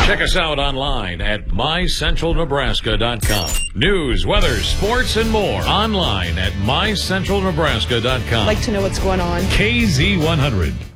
Check us out online at mycentralnebraska.com. News, weather, sports, and more online at mycentralnebraska.com. Like to know what's going on. KZ100.